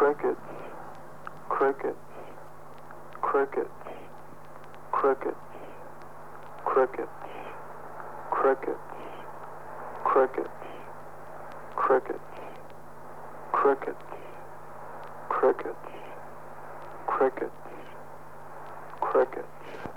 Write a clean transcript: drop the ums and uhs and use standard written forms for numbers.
crickets, crickets, crickets, crickets, crickets, crickets, crickets, crickets, crickets, crickets, crickets, crickets.